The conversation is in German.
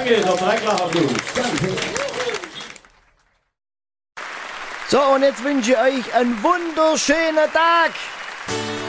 Danke, der Dreiklacher-Blues. So, und jetzt wünsche ich euch einen wunderschönen Tag.